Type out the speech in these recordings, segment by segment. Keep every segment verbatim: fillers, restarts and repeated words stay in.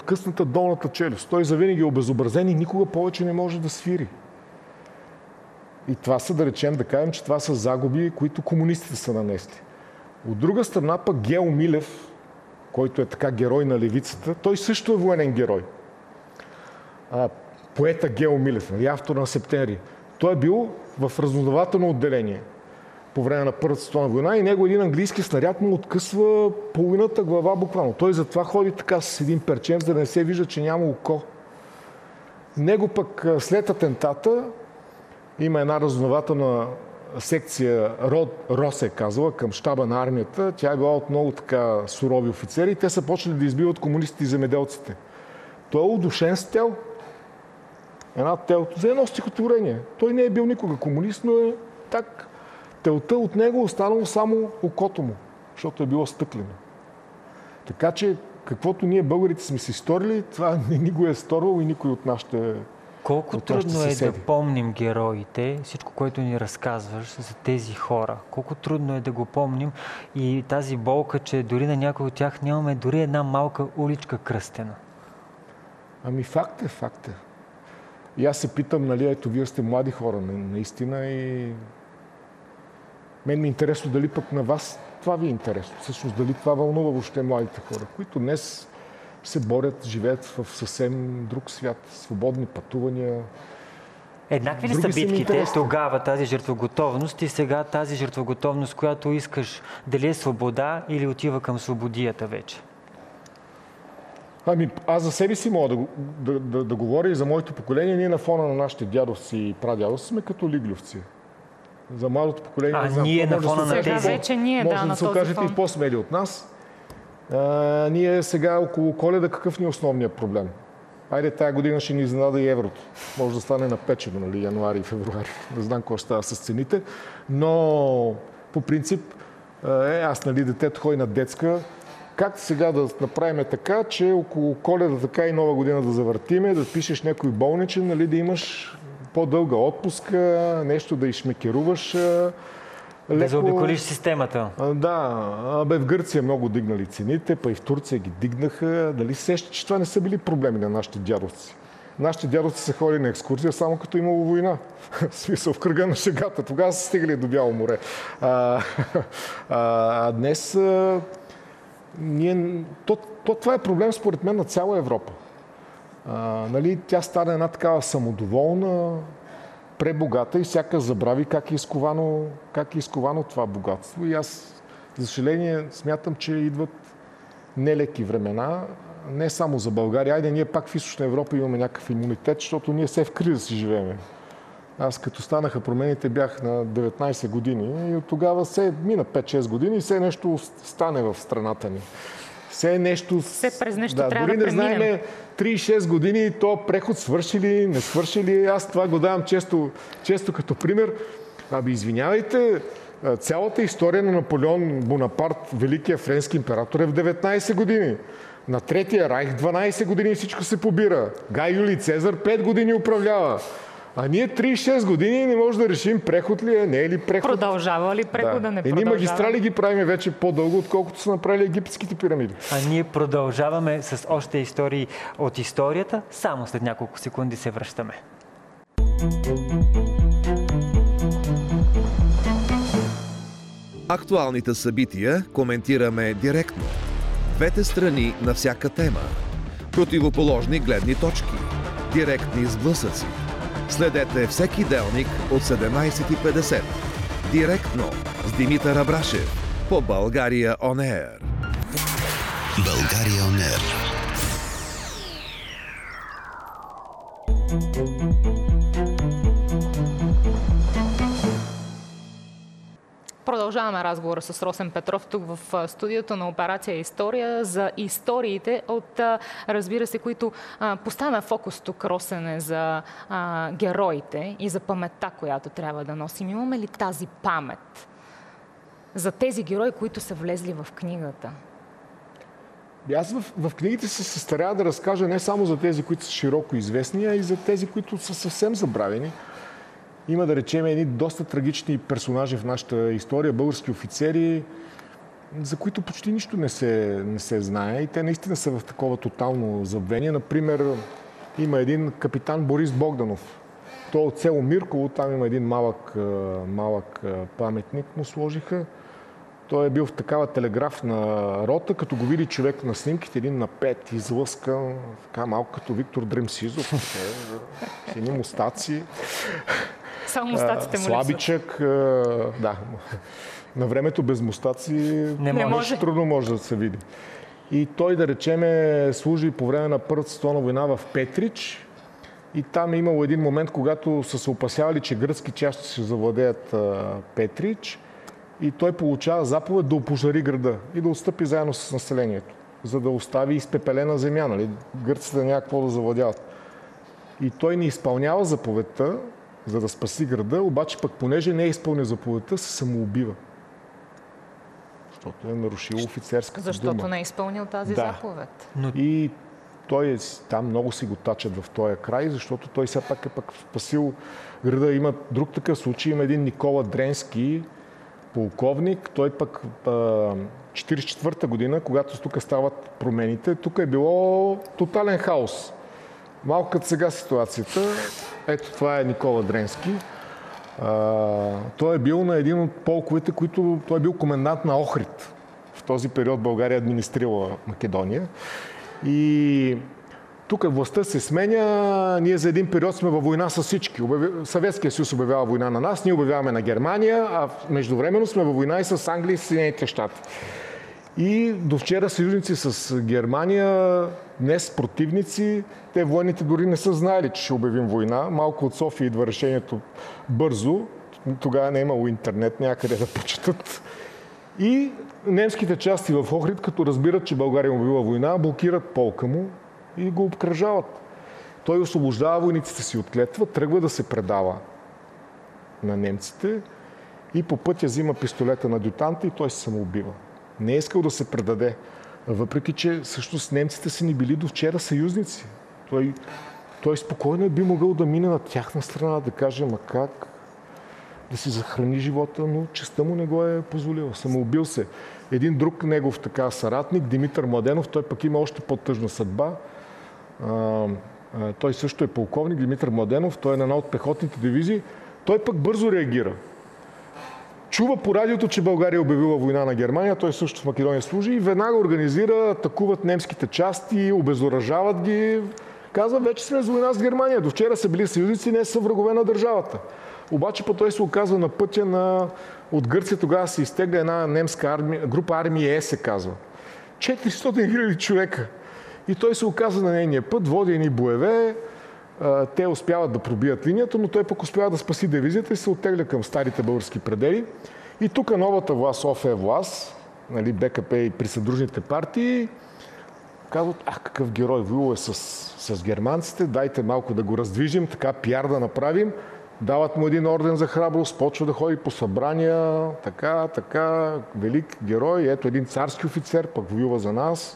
късната долната челюст. Той завинаги е обезобразен и никога повече не може да свири. И това са, да речем, да кажем, че това са загуби, които комунистите са нанесли. От друга страна пък Гео Милев, който е така герой на левицата, той също е военен герой. А, поета Гео Милев, автор на Септември. Той е бил в разузнавателно отделение по време на Първата световна война и него един английски снаряд му откъсва половината глава буквално. Той затова ходи така с един перчем, за да не се вижда, че няма око. Него пък след атентата има една разузнавателна секция, РО се е казала, към щаба на армията. Тя е била от много така сурови офицери и те са почнали да избиват комунистите и земеделците. Той е удушен с тел. Една телото за едно стихотворение. Той не е бил никога комунист, но е так. Телта от него останало само окото му, защото е било стъклено. Така че, каквото ние българите сме си сторили, това не ни го е сторвал и никой от нашите Колко от нашите трудно е съседи. да помним героите, всичко, което ни разказваш за тези хора. Колко трудно е да го помним и тази болка, че дори на някой от тях нямаме дори една малка уличка кръстена. Ами факт е, факт е. И аз се питам, нали, ето вие сте млади хора, наистина, и мен ми е интересно дали пък на вас това ви е интересно. Всъщност дали това вълнува въобще младите хора, които днес се борят, живеят в съвсем друг свят, свободни пътувания. Еднакви ли са битките тогава, тази жертвоготовност и сега тази жертвоготовност, която искаш, дали е свобода или отива към свободията вече? Ами, аз за себе си мога да, да, да, да говоря и за моето поколение. Ние на фона на нашите дядовци и прадядовци сме като лиглювци. За младото поколение... А, не знам, ние на фона да на тези... Вече ние, може да, да на се този окажете фон. и по-смели от нас. А, ние сега около Коледа какъв ни е основният проблем? Айде, тая година ще ни изненада и еврото. Може да стане напечено, нали, януари и февруари. Не знам какво ще става с цените. Но по принцип, е, аз, нали, детето ходи на детска. Как сега да направим така, че около Коледа така и Нова година да завъртиме, да пишеш някой болничен, нали, да имаш по-дълга отпуска, нещо да изшмекеруваш. Да леко... заобиколиш системата. А, да, абе в Гърция много дигнали цените, па и в Турция ги дигнаха. Дали сеща, че това не са били проблеми на нашите дядовци? Нашите дядовци са ходили на екскурзия само като имало война. Смисъл в кръга на шегата. Тогава са стигали до Бяло море. А, а, а днес а, ние, то, то, това е проблем според мен на цяла Европа. А, нали, тя стана една такава самодоволна, пребогата и всяка забрави как е изковано, как е изковано това богатство. И аз, за съжаление, смятам, че идват нелеки времена, не само за България. Айде, ние пак в Източна Европа имаме някакъв имунитет, защото ние все в криза си живеем. Аз като станаха промените бях на деветнайсет години и от тогава се мина пет-шест години и все нещо стане в страната ни. Все нещо... Все през нещо да, трябва дори да не знаем три-шест години то преход свърши ли, не свърши ли. Аз това го давам често, често като пример. Аби извинявайте, цялата история на Наполеон Бонапарт, великия френски император, е в деветнайсет години. На Третия райх дванайсет години всичко се побира. Гай Юлий Цезар пет години управлява. А ние три и шест години не можем да решим преход ли е, не е ли преход. Продължава ли прехода, да. Не продължава. Едни магистрали ги правим вече по-дълго, отколкото са направили египетските пирамиди. А ние продължаваме с още истории от историята. Само след няколко секунди се връщаме. Актуалните събития коментираме директно. Двете страни на всяка тема. Противоположни гледни точки. Директни сблъсъци. Следете всеки делник от седемнайсет и петдесет. Директно с Димитър Абрашев по България Он Ер. България Он Ер. Продължаваме разговора с Росен Петров тук в студиото на Операция История за историите от, разбира се, които а, поставя фокус тук, Росене, за а, героите и за паметта, която трябва да носим. Имаме ли тази памет за тези герои, които са влезли в книгата? Аз в, в книгите се, се старая да разкажа не само за тези, които са широко известни, а и за тези, които са съвсем забравени. Има, да речем, едни доста трагични персонажи в нашата история, български офицери, за които почти нищо не се, не се знае и те наистина са в такова тотално забвение. Например, има един капитан Борис Богданов. Той от село Мирково, там има един малък, малък паметник, му сложиха. Той е бил в такава телеграфна рота, като го види човек на снимките, един напет, излъскан, така малко като Виктор Дремсизов, с едни мустаци. Само мустаците му слабичък, да. На времето без мустаци не може. може. Трудно може да се види. И той, да речеме, служи по време на Първата световна война в Петрич. И там е имало един момент, когато са се опасявали, че гръцки части ще завладеят Петрич. И той получава заповед да опожари града и да отстъпи заедно с населението, за да остави изпепелена земя. Нали? Гърците няма какво да завладяват. И той не изпълнява заповедта, за да спаси града, обаче пък понеже не е изпълнил заповедта, се самоубива. Защото е нарушил офицерската дума. Защото не е изпълнил тази да. заповед. Но... И той е, там много си го тачат в този край, защото той все пак е пък спасил града. Има друг такъв случай, има един Никола Дренски, полковник. Той пък четиридесет и четвърта година, когато тук стават промените, тук е било тотален хаос. Малко като сега ситуацията. Ето това е Никола Дренски. А, той е бил на един от полковете, които той е бил комендант на Охрид. В този период България администрирала Македония. И тук властта се сменя. Ние за един период сме във война с всички. Съветския съюз обявява война на нас, ние обявяваме на Германия, а междувременно сме във война и с Англия и Съединените щати. И до вчера съюзници с Германия, днес противници. Те военните дори не са знаели, че ще обявим война. Малко от София идва решението бързо. Тогава не е имало интернет, някъде да почетат. И немските части в Охрид, като разбират, че България обявила война, блокират полка му и го обкръжават. Той освобождава войниците си от клетва, тръгва да се предава на немците и по пътя взима пистолета на адютанта и той се самоубива. Не е искал да се предаде, въпреки че всъщност немците са ни били до вчера съюзници. Той, той спокойно би могъл да мине на тяхна страна, да каже, ма как да си захрани живота, но честта му не го е позволила. Самоубил се. Един друг негов така съратник, Димитър Младенов, той пък има още по-тъжна съдба. А, а, той също е полковник, Димитър Младенов, той е на една от пехотните дивизии. Той пък бързо реагира. Чува по радиото, че България е обявила война на Германия, той също в Македония служи и веднага организира, атакуват немските части, обезоръжават ги. Казва, вече сме с война с Германия. До вчера са били съюзници, не са врагове на държавата. Обаче по той се оказва на пътя на... От Гърция тогава се изтегля една немска армия, група армия Е се казва. четиристотин хиляди човека. И той се оказва на нейния път, води едни боеве, те успяват да пробият линията, но той пък успява да спаси дивизията и се оттегля към старите български предели. И тук новата власт, ОФ е власт, нали, БКП и присъдружните партии, казват, а какъв герой, воюва е с, с германците, дайте малко да го раздвижим, така пиар да направим. Дават му един орден за храброст, почва да ходи по събрания, така, така, велик герой, ето един царски офицер, пък воюва за нас.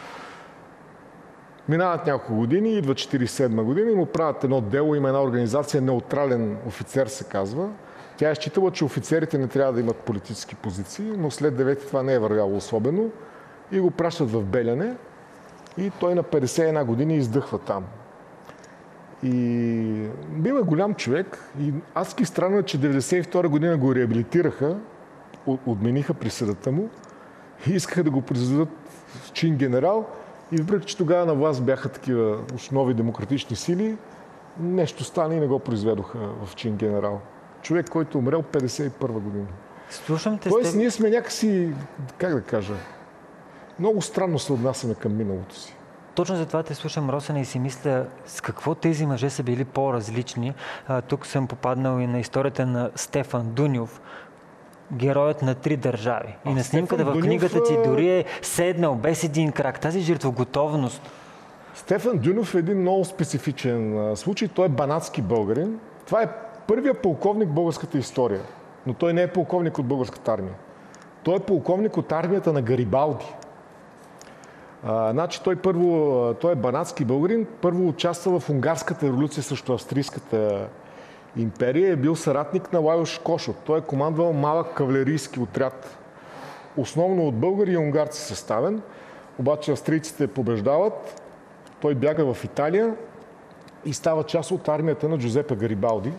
Минават няколко години, идва четиридесет и седма година и му правят едно дело, има една организация, неутрален офицер се казва. Тя е считала, че офицерите не трябва да имат политически позиции, но след девети това не е вървяло особено и го пращат в Беляне и той на петдесет и една години издъхва там. И бил е голям човек и адски странно е, че деветдесет и втора година го реабилитираха, отмениха присъдата му и искаха да го произведат в чин генерал. И въпреки, че тогава на власт бяха такива нови демократични сили, нещо стана и не го произведоха в чин генерал. Човек, който умрел петдесет и първа година. Слушам те. Тоест, сте... ние сме някакси, как да кажа, много странно се отнасяме към миналото си. Точно за това те слушам, Росене, и си мисля с какво тези мъже са били по-различни. А, тук съм попаднал и на историята на Стефан Дуньов, героят на три държави. А, и на снимката в книгата ти дори е седнал без един крак. Тази жертвоготовност. Стефан Дуньов е един много специфичен случай. Той е банатски българин. Това е първият полковник в българската история. Но той не е полковник от българската армия. Той е полковник от армията на Гарибалди. А, значи той първо, той е банатски българин, първо участва в унгарската революция срещу австрийската империя, е бил съратник на Лайош Кошот. Той е командвал малък кавалерийски отряд основно от българи и унгарци съставен. Обаче австрийците побеждават. Той бяга в Италия и става част от армията на Джузепе Гарибалди.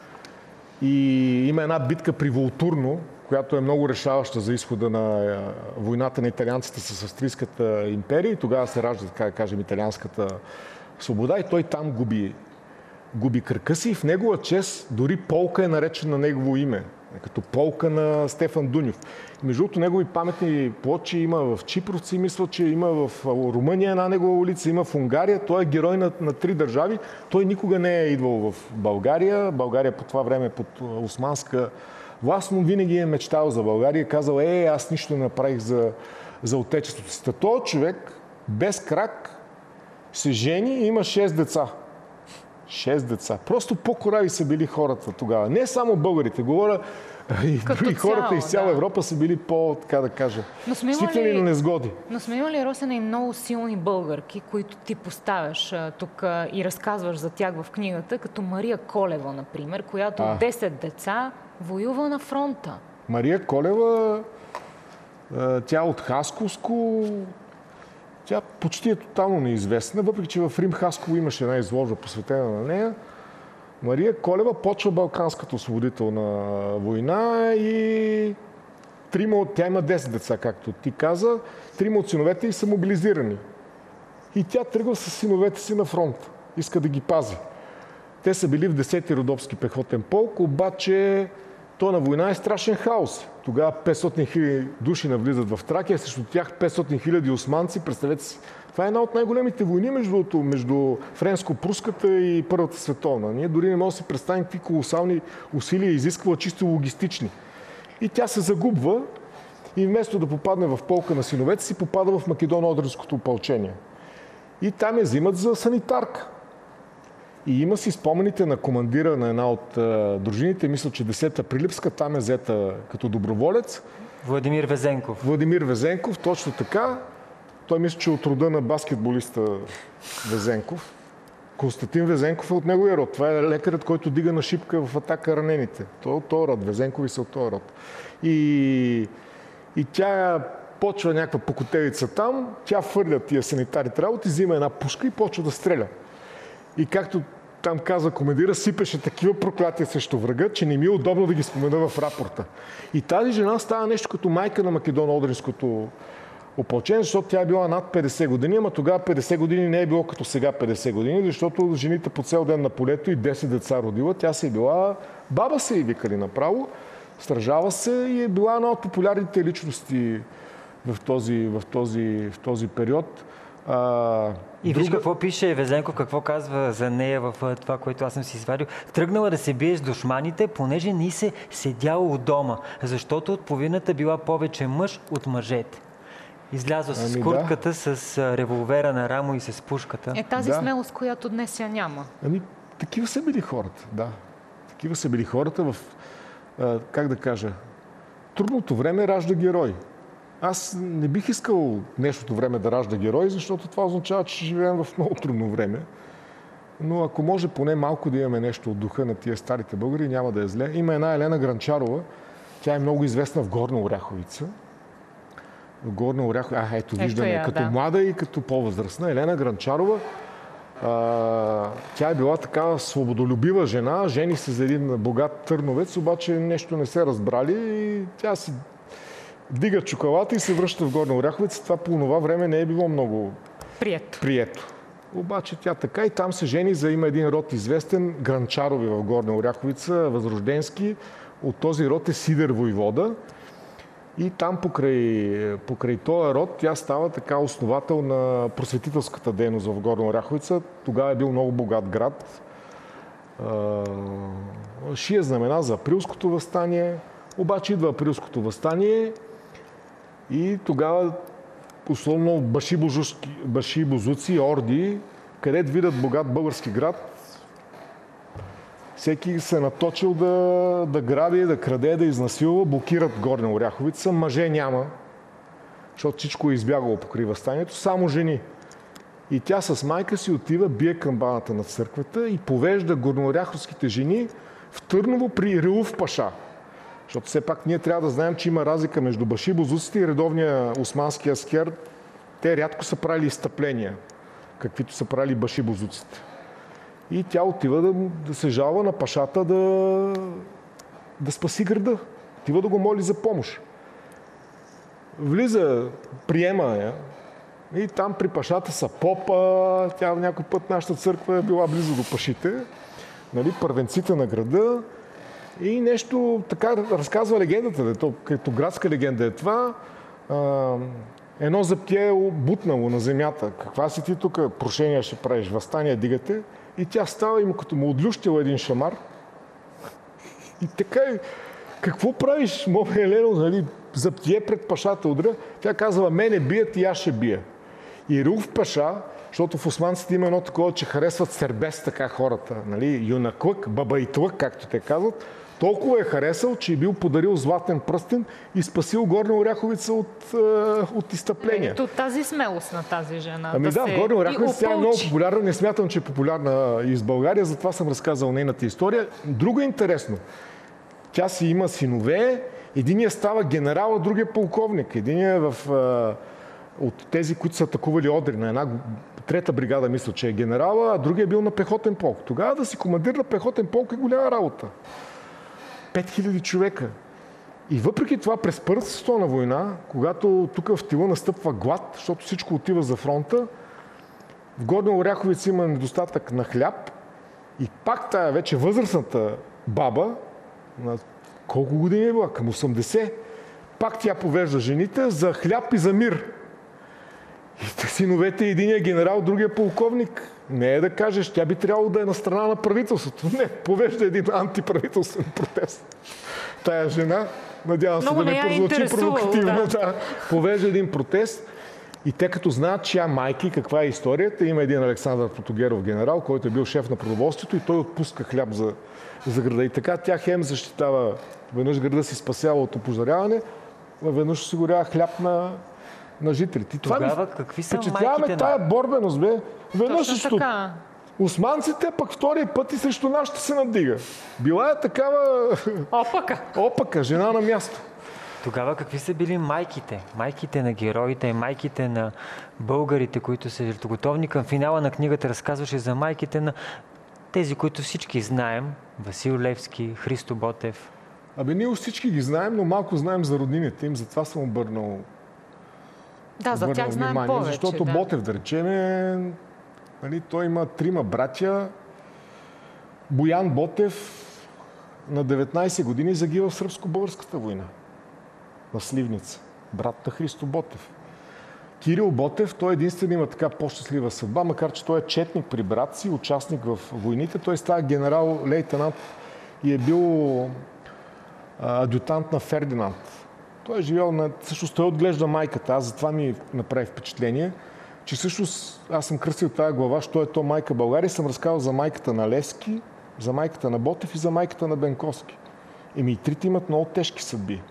И има една битка при Волтурно, която е много решаваща за изхода на войната на италианците с Австрийската империя. И тогава се ражда, така да кажем, италианската свобода. И той там губи, губи кръка си. И в негова чест дори полка е наречена на негово име. Като полка на Стефан Дуньов. Между другото, негови паметни плочи има в Чипровци, мисля, че има в Румъния една негова улица, има в Унгария. Той е герой на, на три държави. Той никога не е идвал в България. България по това време е под османска власт, но винаги е мечтал за България. Казал, е, аз нищо не направих за, за отечеството си. Той човек, без крак, се жени и има шест деца. Шест деца. Просто по-корави са били хората тогава. Не само българите. Говоря и други хората из цяла да. Европа са били по, така да кажа, свикнали на незгоди. Но сме имали, Росене, и много силни българки, които ти поставяш а, тук а, и разказваш за тях в книгата, като Мария Колева, например, която от десет деца воюва на фронта. Мария Колева, а, тя от Хасковско, тя почти е тотално неизвестна, въпреки че в Рим Хасково имаше една изложба посветена на нея. Мария Колева почва Балканската освободителна война и трима от... тя има десет деца, както ти каза. Трима от синовете й са мобилизирани. И тя тръгва с синовете си на фронт. Иска да ги пази. Те са били в десети Родопски пехотен полк, обаче то на война е страшен хаос. Тогава петстотин хиляди души навлизат в Тракия, срещу тях петстотин хиляди османци. Представете си. Това е една от най-големите войни между, между френско-пруската и Първата световна. Ние дори не можем да си представим какви колосални усилия изисква чисто логистични. И тя се загубва и вместо да попадне в полка на синовете си, попада в Македоно-Одринското опълчение. И там я взимат за санитарка. И има си спомените на командира на една от а, дружините, мисля, че десета Прилипска, там е взета като доброволец. Владимир Везенков. Владимир Везенков, точно така. Той мисля, че от рода на баскетболиста Везенков. Константин Везенков е от неговия род. Това е лекарят, който дига на шипка в атака ранените. Той е от този род. Везенкови са от този род. И, и тя почва някаква покотелица там, тя фърля тия санитарите работи, взима една пушка и почва да стреля. И както там каза командира, сипеше такива проклятия срещу врага, че не ми е удобно да ги спомена в рапорта. И тази жена става нещо като майка на Македоно-Одринското опълчение, защото тя е била над петдесет години, ама тогава петдесет години не е било като сега петдесет години, защото жените по цял ден на полето и десет деца родила, тя се е била баба се и викали направо, стражава се и е била една от популярните личности в този, в този, в този период. А, и друга... виж какво пише Везенков, какво казва за нея в това, което аз съм си извадил. Тръгнала да се бие с душманите, понеже ни се седяла у дома, защото от половината била повече мъж от мъжете. Излязла с ами куртката, да. С револвера на рамо и с пушката. Е тази да. смелост, която днес я няма. Ами, такива са били хората, да. Такива са били хората в, а, как да кажа, трудното време ражда герой. Аз не бих искал днешното време да ражда герой, защото това означава, че живеем в много трудно време. Но ако може поне малко да имаме нещо от духа на тия старите българи, няма да е зле. Има една Елена Гранчарова, тя е много известна в Горна Оряховица. В Горна Оряховица, а ето виждаме, ето я, като да. Млада и като по-възрастна. Елена Гранчарова, а, тя е била такава свободолюбива жена, жени се за един богат търновец, обаче нещо не се разбрали и тя си дига чоколата и се връща в Горна Оряховица. Това по това време не е било много прието. прието. Обаче тя така и там се жени за има един род известен, Гранчарови в Горна Оряховица, възрожденски. От този род е Сидер войвода. И там покрай, покрай този род тя става така основател на просветителската дейност в Горна Оряховица. Тогава е бил много богат град. Шие знамена за априлското въстание. Обаче идва априлското въстание и тогава условно баши бозуци, орди, където видят богат български град, всеки се е наточил да, да граби, да краде, да изнасилва, блокират Горна Оряховица, мъже няма, защото всичко е избягало покрай въстанието, само жени. И тя с майка си отива, бие камбаната на църквата и повежда горнооряховските жени в Търново при Рилов паша. Защото все пак ние трябва да знаем, че има разлика между башибозуците и редовния османски аскер. Те рядко са правили изстъпления, каквито са правили башибозуците. И тя отива да, да се жалва на пашата да, да спаси града. Отива да го моли за помощ. Влиза, приема я и там при пашата са попа. Тя някой път нашата църква е била близо до пашите. Нали, първенците на града. И нещо така разказва легендата, като градска легенда е това. А, едно заптие е бутнало на земята. Каква си ти тук? Прошения ще правиш, въстания дигате. И тя става и му като му отлющила един шамар. И така, какво правиш, моме Елено, нали, заптие пред пашата удря. Тя казва, мене бият и аз ще бия. И Рауф паша, защото в османците има едно такова, че харесват сербес така хората, нали, юнаклък, бабайтлък, както те казват, толкова е харесал, че е бил подарил златен пръстен и спасил Горна Оряховица от, от изтъпления. Ето тази смелост на тази жена. Ами да, да в Горна Оряховица тя е много популярна. Не смятам, че е популярна из България, затова съм разказал нейната история. Друго е интересно. Тя си има синове, единият става генерал, а другия полковник. Единият е в, от тези, които са атакували Одрин, на една трета бригада, мисля, че е генерала, а другия е бил на пехотен полк. Тогава да си командир на пехотен полк е голяма работа. пет хиляди човека. И въпреки това, през Първата световна война, когато тук в тила настъпва глад, защото всичко отива за фронта, в Горна Оряховица има недостатък на хляб и пак тая вече възрастната баба, на колко години е била? Към осемдесет. Пак тя повежда жените за хляб и за мир. И синовете, единия генерал, другия полковник. Не е да кажеш, тя би трябвало да е на страна на правителството. Не, повежда един антиправителствен протест. Тая жена, надявам се да не прозвучи провокативно, да. Да, повежда един протест. И те като знаят, чия майки, каква е историята, има един Александър Протогеров генерал, който е бил шеф на продоволствието и той отпуска хляб за, за града. И така тя хем защитава, веднъж града си спасява от опожаряване, а веднъж осигурява хляб на, на жителите. Тогава какви са майките на... тая борбеност, бе. Веднъж срещу османците, пък втория път и срещу нашата се надига. Била е такава... Опака. Опака, жена на място. Тогава какви са били майките? Майките на героите и майките на българите, които са жертвоготовни. Към финала на книгата разказваше за майките на тези, които всички знаем. Васил Левски, Христо Ботев. Абе, ние всички ги знаем, но малко знаем за роднините им. Затова съм обърнал Да, за тях знаем внимание, повече. Защото да. Ботев, да речем, е, нали, той има трима братя. Боян Ботев на деветнайсет години загива в Сръбско-българската война. На Сливница. Брат на Христо Ботев. Кирил Ботев, той единствено има така по-щастлива съдба, макар че той е четник при брат си, участник в войните. Той става генерал-лейтенант и е бил а, адютант на Фердинанд. Той е живял на... Всъщност той отглежда майката. Аз затова ми направи впечатление, че всъщност аз съм кръстил тази глава, що е то майка България, съм разказал за майката на Левски, за майката на Ботев и за майката на Бенковски. Еми и трите имат много тежки съдби.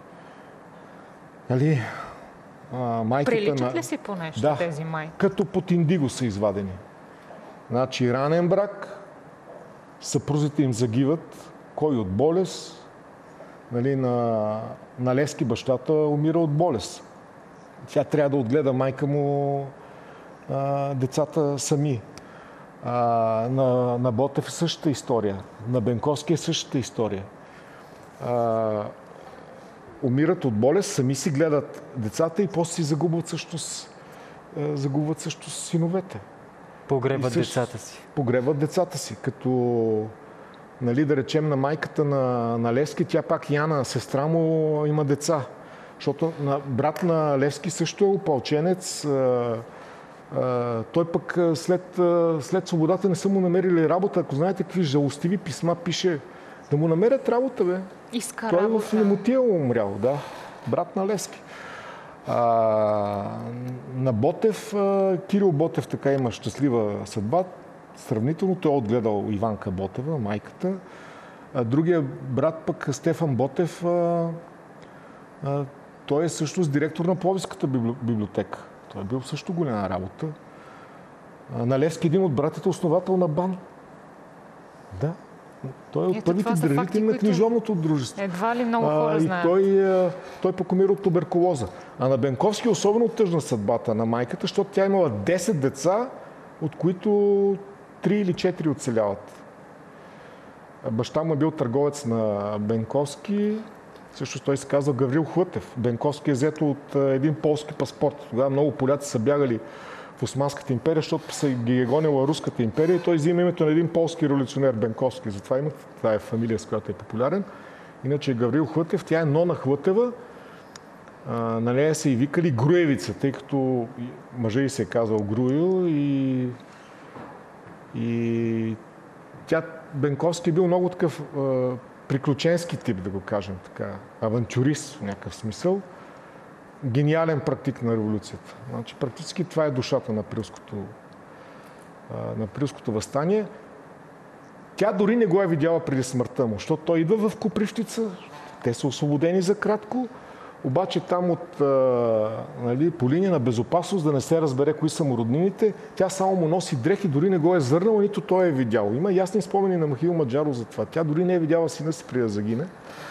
Нали? А, майката Приличат на... ли си по нещо да, тези майки? Като под индиго са извадени. Значи ранен брак, съпрузите им загиват, кой от болест, нали, на, на Левски бащата умира от болест. Тя трябва да отгледа майка му а, децата сами. А, на, на Ботев е същата история. На Бенковски е същата история. А, умират от болест, сами си гледат децата и после си загубват също, загубват също синовете. Погребват децата си. Погребват децата си, като, нали, да речем, на майката на, на Левски, тя пак Яна, сестра му, има деца. Защото на, брат на Левски също е опълченец. А, а, той пък след, след свободата не са му намерили работа. Ако знаете какви жалостиви писма пише, да му намерят работа, бе. Иска той работа. в Немотия умрял, да. Брат на Левски. А, на Ботев, а, Кирил Ботев така има щастлива съдба. Сравнително той е отгледал Иванка Ботева, майката. А, другия брат пък Стефан Ботев, а, а, той е всъщност директор на Пловдивската библиотека. Той е бил също голяма работа. А, на Левски един от братите основател на БАН. Да. Той е от първите държители на книжовното дружество. Едва ли много хора а, знаят. И той, той пък умира от туберкулоза. А на Бенковски е особено тъжна съдбата на майката, защото тя имала десет деца, от които три или четири оцеляват. Баща му е бил търговец на Бенковски. Също той се казва Гаврил Хлътев. Бенковски е взето от един полски паспорт. Тогава много поляци са бягали в Османската империя, защото са ги е гонила Руската империя и той взима името на един полски революционер Бенковски. Затова има тази фамилия, с която е популярен. Иначе Гаврил Хлътев, тя е Нона Хлътева. А, на нея са и викали Груевица, тъй като мъжа й се е казал Груил и, и тя, Бенковски е бил много такъв а, приключенски тип, да го кажем така, авантюрист в някакъв смисъл. Гениален практик на революцията. Значи, практически това е душата на Априлското, на Априлското въстание. Тя дори не го е видяла преди смъртта му, защото той идва в Копривщица, те са освободени за кратко, обаче там от, нали, по линия на безопасност, да не се разбере кои са му роднините, тя само му носи дрехи, дори не го е зърнала, нито той е видял. Има ясни спомени на Михаил Маджаров за това. Тя дори не е видяла сина си преди да загине.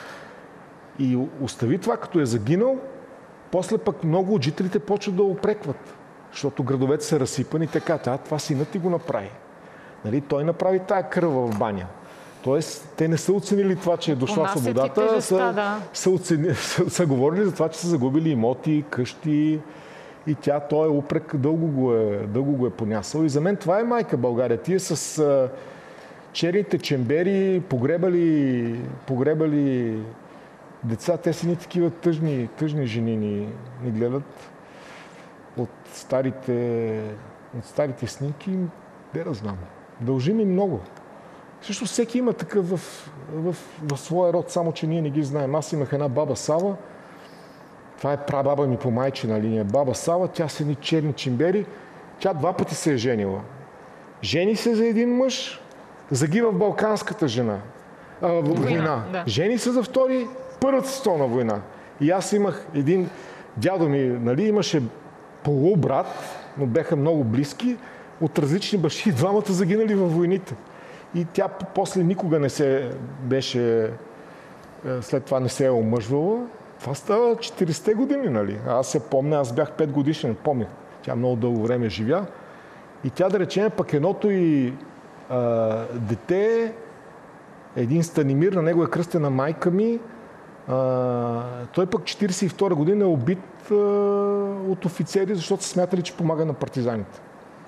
И остави това, като е загинал, после пък много от жителите почват да опрекват, защото градовете са разсипани така, а това синът ти го направи. Нали, той направи тая кръв в баня. Тоест, те не са оценили това, че е дошла свободата, тежеста, са, да. са, оцени, са, са говорили за това, че са загубили имоти, къщи и тя, той е упрек, дълго го е, дълго го е понясал. И за мен това е майка България. Тия с а, черните чембери, погребали, погребали деца, те са ни такива тъжни, тъжни жени ни, ни гледат от старите, от старите снимки. Де да знам. Дължим им много. Също всеки има такъв в, в, в своя род, само че ние не ги знаем. Аз имах една баба Сава, това е прабаба ми по майчина линия. Баба Сава, тя са ни черни чимбери, тя два пъти се е женила. Жени се за един мъж, загива в Балканската жена. А, война. война. Да. Жени се за втори, Първата световна война. И аз имах един дядо ми, нали, имаше полубрат, но беха много близки, от различни бащи, двамата загинали във войните. И тя после никога не се беше, след това не се е омъжвала. Това става четиридесетте години, нали? Аз се помня, аз бях пет годишен, помня. Тя много дълго време живя. И тя, да речем, пък едното и а, дете, един Станимир, на него е кръстена майка ми. А, той пък четиридесет и втора година е убит а, от офицери, защото са смятали, че помага на партизаните.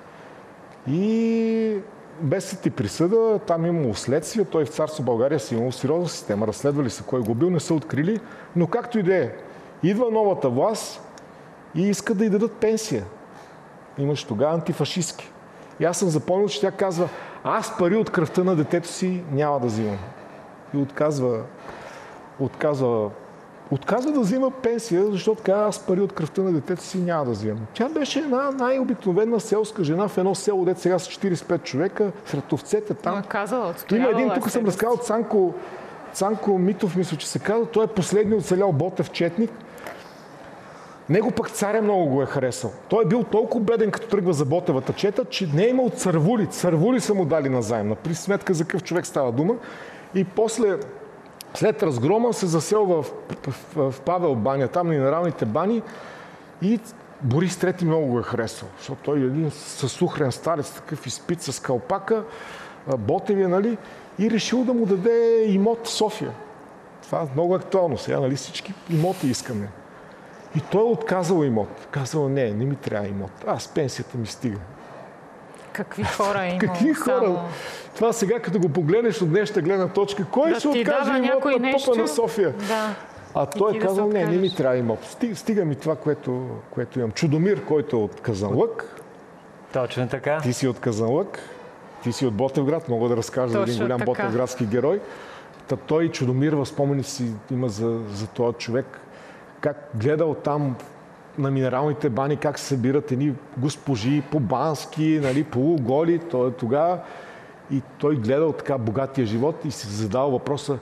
И без съд и присъда, там имало следствие, той в Царство България си имал сериозна система, разследвали са кой го бил, не са открили, но както и да е, идва новата власт и иска да й дадат пенсия. Имаш тогава антифашистки. И аз съм запомнил, че тя казва, аз пари от кръвта на детето си няма да взимам. И отказва, отказва, отказва да взима пенсия, защото казва, аз пари от кръвта на детето си няма да взимам. Тя беше една най-обикновена селска жена в едно село, дето сега са четиридесет и пет човека, сред овцете там. Казала, има един, тук съм разказал, Цанко, Цанко Митов, мисля, че се казва, той е последният оцелял Ботев четник. Него пък царя много го е харесал. Той е бил толкова беден, като тръгва за Ботевата чета, че не е имал цървули. Цървули са му дали назаем. При сметка за какъв човек става дума. И после, след разгрома, се заселва в, в, в Павел баня, там на минералните бани и Борис трети много го е харесал. Защото той е един съсухрен старец, такъв изпит с калпака, Ботевия, нали? И решил да му даде имот в София. Това е много актуално. Сега, нали, всички имоти искаме. И той е отказал имот. Казал, не, не ми трябва имот. Аз пенсията ми стига. Какви хора има? Какви хора? Само... Това сега, като го погледнеш от днешната гледна точка, кой да ще откаже имот на нещо? попа на София? Да. А той е казал, да не, не ми трябва имот. Стига, стига ми това, което, което имам. Чудомир, който е от Казанлък. Точно така. Ти си от Казанлък. Ти си от Ботевград. Мога да разкажа за един голям така. Ботевградски герой. Та той, Чудомир, в спомени си има за, за този човек. Как гледал там на минералните бани, как се събират едни госпожи, по-бански, нали, полуголи. Той е тогава и той гледал така богатия живот и си задал въпроса,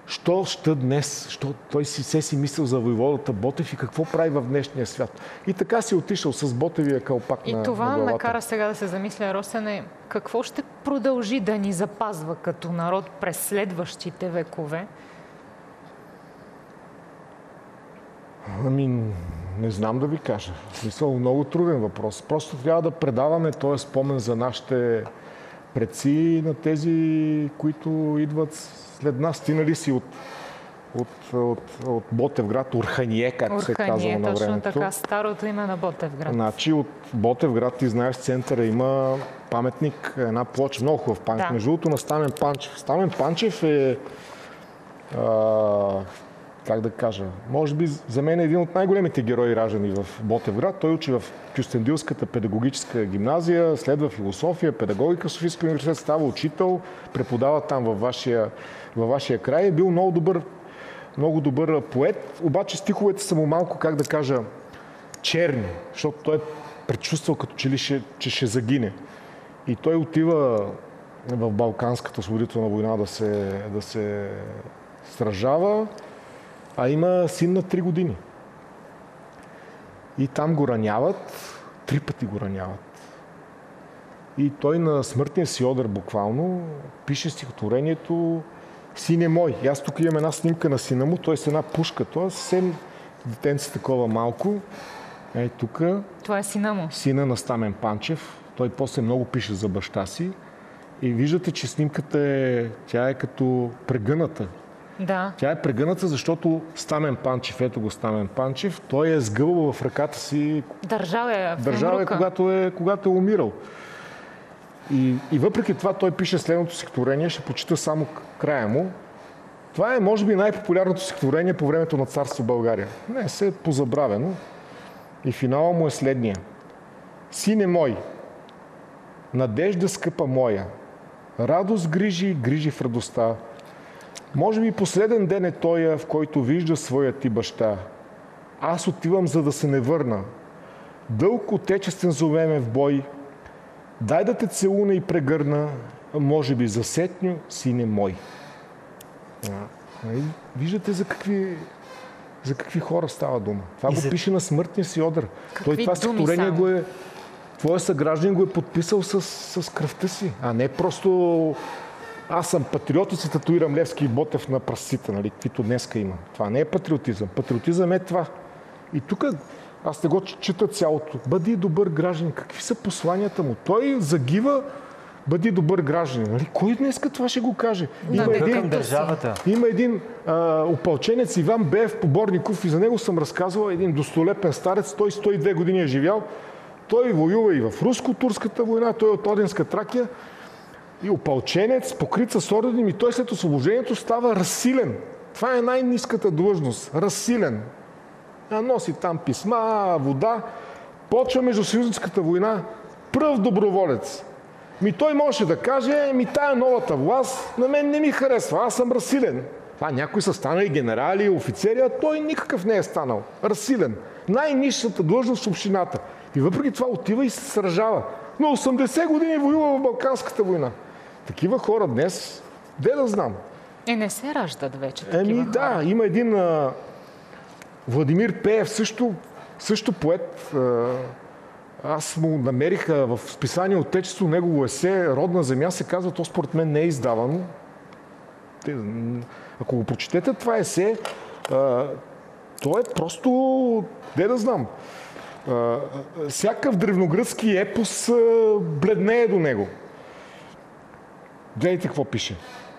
Що ще днес? Що той си се си мислил за войводата Ботев и какво прави в днешния свят? И така си отишъл с Ботевия кълпак и на, на това главата. ме кара сега да се замисля, Росене, какво ще продължи да ни запазва като народ през следващите векове? Ами, не знам да ви кажа. В смисъл, много труден въпрос. Просто трябва да предаваме този спомен за нашите предци на тези, които идват след нас. Стигнали си от, от, от, от Ботевград, Орхание, както се казва на времето. Точно така, старото име на Ботевград. Значи от Ботевград, ти знаеш, в центъра има паметник, една плоча, много хубав паметник. Да. Между другото на Стамен Панчев. Стамен Панчев е, а, как да кажа, може би за мен е един от най-големите герои раждани в Ботевград. Той учи в Кюстендилската педагогическа гимназия, следва философия, педагогика в Софийския университет, става учител, преподава там във вашия, във вашия край. Е бил много добър, много добър поет, обаче стиховете са му малко, как да кажа, черни, защото той е предчувствал като че ли ще, че ще загине. И той отива в Балканската освободителна война да се, да се сражава, а има син на три години. И там го раняват, три пъти го раняват. И той на смъртния си одър буквално пише стихотворението "Сине мой". И аз тук имам една снимка на сина му, той с една пушка, той е съвсем детенце такова малко. Ей тук. Това е сина му. Сина на Стамен Панчев. Той после много пише за баща си. И виждате, че снимката е, тя е като прегъната. Да. Тя е прегъната, защото Стамен Панчев, ето го Стамен Панчев, той е сгъвал в ръката си. Държал е в Държал е, когато е, когато е умирал. И, и въпреки това той пише следното стихотворение, ще почита само края му. Това е, може би, най-популярното стихотворение по времето на царство България. Не, се е позабравено. И финала му е следния. Сине мой, надежда скъпа моя, радост грижи, грижи в радостта. Може би последен ден е тоя, в който вижда своя ти баща. Аз отивам, за да се не върна. Дълг отечествен зовеме в бой. Дай да те целуна и прегърна, може би засетню, сине мой. А, виждате за какви, за какви хора става дума. Това И го за... пише на смъртния си одър. Какви Той това думи стихотворение само? го е... Твоя съграждан го е подписал с, с кръвта си, а не просто аз съм патриот и си татуирам Левски и Ботев на пръстците, нали, каквито днеска има. Това не е патриотизъм. Патриотизъм е това. И тук аз не го чета цялото. Бъди добър гражданин. Какви са посланията му? Той загива, бъди добър гражданин. Нали? Кой днеска това ще го каже? Да, Има не един към към държавата. Има един а, опълченец Иван Беев Поборников и за него съм разказвал, един достолепен старец, той сто и две години е живял. Той воюва и в Руско-турската война, той е от Одинска Тракия и опълченец, покрит с ордени, и той след освобождението става разсилен. Това е най-ниската длъжност. Разсилен. А носи там писма, вода. Почва между съюзническата война пръв доброволец. Ми той може да каже, ми тая новата власт на мен не ми харесва, аз съм разсилен. Това някои са станали генерали, офицери, а той никакъв не е станал. Разсилен. Най-нисшата длъжност в общината. И въпреки това отива и се сражава. На осемдесет години воюва в Балканската война. Такива хора днес, де да знам. Е, не се раждат вече такива Еми хора. да, има един а, Владимир Пеев, също, също поет. А, аз му намерих а, в списание Отечество, негово есе "Родна земя" се казва, то според мен не е издавано. Те, ако го прочетете това есе, а, то е просто, де да знам, а, всякакъв древногръцки епос а, бледнее до него. Гледайте какво пише.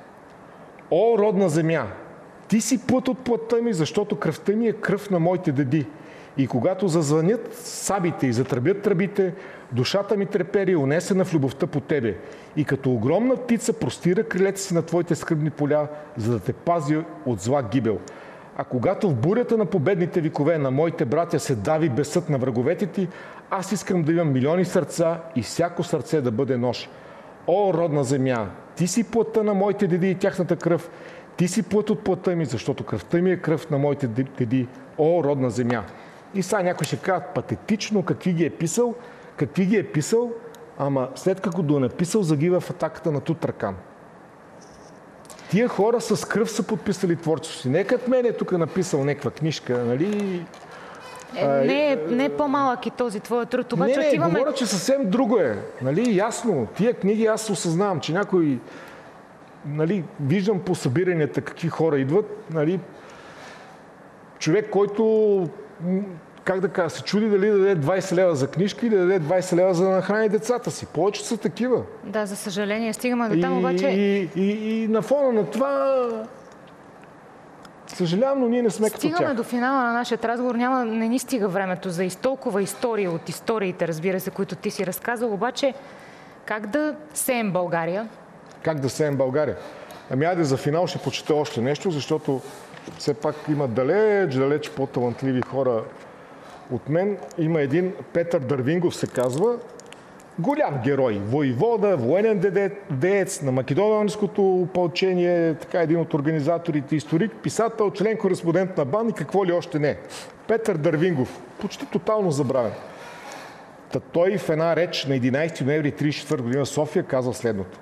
О, родна земя, ти си плът от плътта ми, защото кръвта ми е кръв на моите деди. И когато зазвънят сабите и затръбят тръбите, душата ми трепери, унесена в любовта по тебе. И като огромна птица простира крилете си на твоите скръбни поля, за да те пази от зла гибел. А когато в бурята на победните векове на моите братя се дави бесът на враговете ти, аз искам да имам милиони сърца и всяко сърце да бъде нож. О, родна земя, ти си плътта на моите деди и тяхната кръв. Ти си плът от плътта ми, защото кръвта ми е кръв на моите деди. О, родна земя. И сега някой ще кажат патетично какви ги е писал, какви ги е писал, ама след като го е написал, загива в атаката на Тутракан. тия хора с кръв са подписали творчеството си. Не като мен е тук написал някаква книжка, нали? Е, не, е, не е по-малък и този твой труд. Обаче, не, не, отиваме... говоря, че съвсем друго е. Нали? Ясно, тия книги аз осъзнавам, че някой, нали, виждам по събиранията какви хора идват, нали, човек, който, как да кажа, се чуди дали да даде двайсет лева за книжка или да даде двайсет лева за да нахрани децата си. Повече са такива. Да, за съжаление, стигаме до там, обаче... И, и, и, и на фона на това... Съжалявам, но ние не сме като тях. Стигаме до финала на нашия разговор. Няма, не ни стига времето за толкова истории от историите, разбира се, които ти си разказал. Обаче, как да сеем България? Как да сеем България? Ами айде за финал ще почета още нещо, защото все пак има далеч, далеч по-талантливи хора от мен. Има един Петър Дървингов се казва, голям герой, воевода, военен деец на македонското опълчение, така един от организаторите, историк, писател, член, кореспондент на БАН и какво ли още не. Петър Дървингов, почти тотално забравен. Та той в една реч на единайсети ноември хиляда деветстотин трийсет и четвърта година в София казал следното.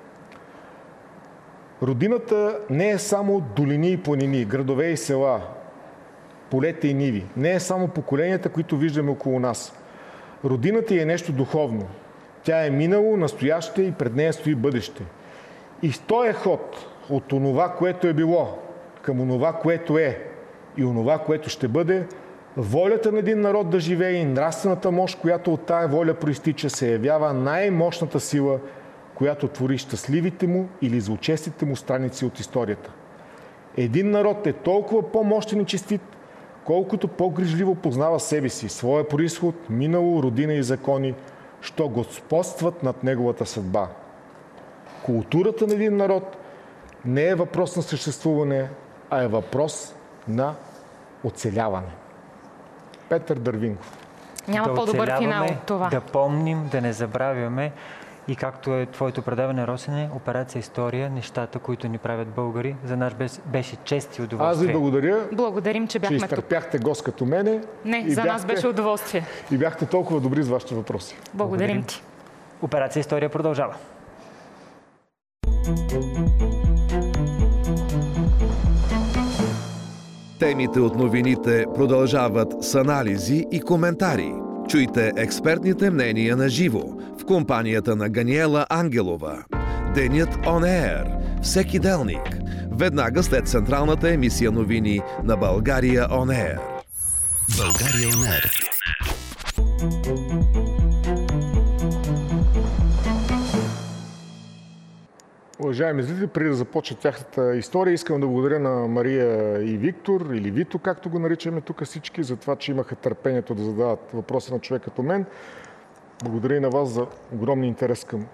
Родината не е само долини и планини, градове и села, полета и ниви. Не е само поколенията, които виждаме около нас. Родината е нещо духовно. Тя е минало, настояще и пред нея стои бъдеще. И в този ход от онова, което е било, към онова, което е и онова, което ще бъде, волята на един народ да живее и нравствената мощ, която от тая воля проистича, се явява най-мощната сила, която твори щастливите му или злочестите му страници от историята. Един народ е толкова по-мощен и честит, колкото по-грижливо познава себе си, своя произход, минало, родина и закони, що господстват над неговата съдба. Културата на един народ не е въпрос на съществуване, а е въпрос на оцеляване. Петър Дървингов. Няма да по-добър финал от това. Да помним, да не забравяме и както е твоето предаване, Росене, Операция История, нещата, които ни правят българи. За нас беше чест и удоволствие. Аз ви благодаря. Благодарим, че бяхме че изтърпяхте гост като мене. Не, за бяхте, нас беше удоволствие. И бяхте толкова добри с вашите въпроси. Благодарим, Благодарим ти. Операция История продължава. Темите от новините продължават с анализи и коментари. Чуйте експертните мнения на живо в компанията на Ганиела Ангелова. Денят On Air. Всеки делник. Веднага след централната емисия новини на България On Air. България On Air. Уважаеми зрители, преди да започна тяхната история, искам да благодаря на Мария и Виктор, или Вито, както го наричаме тук всички, за това, че имаха търпението да задават въпроси на човек като мен. Благодаря и на вас за огромния интерес към,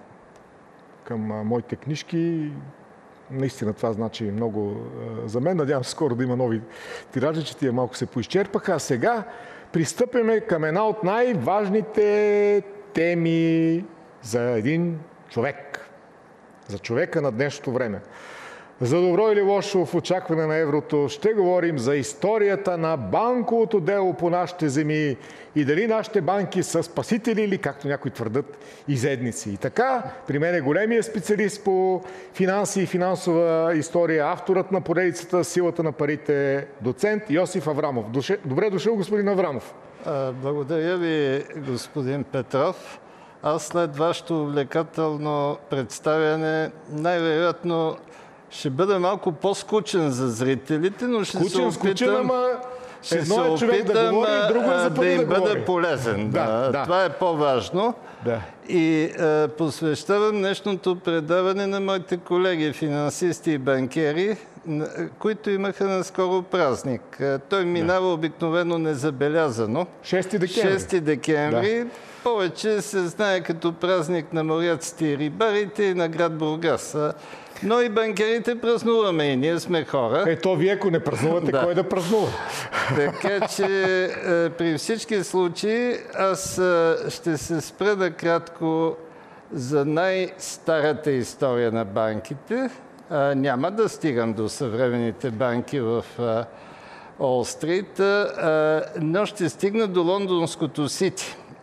към а, моите книжки. Наистина това значи много а, за мен. Надявам се скоро да има нови тиражи, че тия малко се поизчерпаха. А сега пристъпяме към една от най-важните теми за един човек. За човека на днешното време. За добро или лошо в очакване на еврото ще говорим за историята на банковото дело по нашите земи и дали нашите банки са спасители или, както някои твърдат, изедници. И така, при мен е големия специалист по финанси и финансова история, авторът на поредицата "Силата на парите", доцент Йосиф Аврамов. Добре дошъл, господин Аврамов. Благодаря ви, господин Петров. Аз след вашето увлекателно представяне най-вероятно ще бъда малко по-скучен за зрителите, но ще скучен, се опитам, скучен, ама ще едно се е човек опитам да говори, друго е за да им да бъда говори. полезен. Да, да, да. Това е по-важно. Да. И е, посвещавам днешното предаване на моите колеги, финансисти и банкери, които имаха наскоро празник. Той минава да. обикновено незабелязано. шести декември. шести декември. Да. Повече се знае като празник на моряците и рибарите и на град Бургас. Но и банкерите празнуваме и ние сме хора. Ето, вие ако не празнувате, да. Кой да празнува? Така че при всички случаи аз ще се спра накратко за най-старата история на банките. Няма да стигам до съвременните банки в Уолл Стрит, но ще стигна до лондонското Сити.